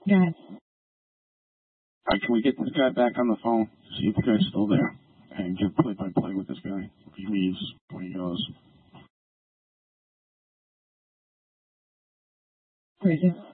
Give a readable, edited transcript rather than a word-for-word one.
Go ahead. All right, can we get this guy back on the phone? See if the guy's still there. And get play-by-play with this guy. If he leaves, when he goes. Where is he?